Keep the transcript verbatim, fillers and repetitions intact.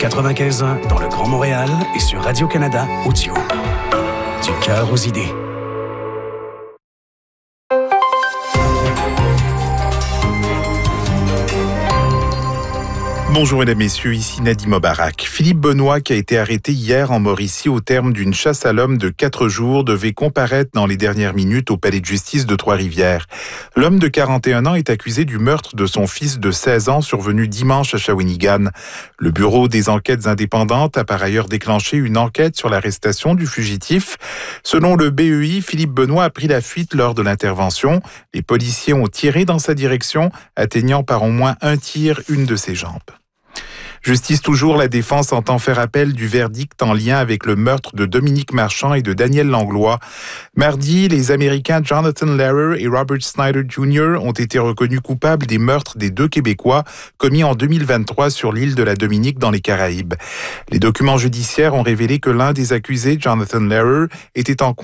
quatre-vingt-quinze ans dans le Grand Montréal et sur Radio-Canada Audio. Du cœur aux idées. Bonjour mesdames, messieurs, ici Nadim Obarak. Philippe Benoît, qui a été arrêté hier en Mauricie au terme d'une chasse à l'homme de quatre jours, devait comparaître dans les dernières minutes au palais de justice de Trois-Rivières. L'homme de quarante et un ans est accusé du meurtre de son fils de seize ans survenu dimanche à Shawinigan. Le Bureau des enquêtes indépendantes a par ailleurs déclenché une enquête sur l'arrestation du fugitif. Selon le B E I, Philippe Benoît a pris la fuite lors de l'intervention. Les policiers ont tiré dans sa direction, atteignant par au moins un tir une de ses jambes. Justice toujours, la défense entend faire appel du verdict en lien avec le meurtre de Dominique Marchand et de Daniel Langlois. Mardi, les Américains Jonathan Lehrer et Robert Snyder junior ont été reconnus coupables des meurtres des deux Québécois commis en deux mille vingt-trois sur l'île de la Dominique dans les Caraïbes. Les documents judiciaires ont révélé que l'un des accusés, Jonathan Lehrer, était en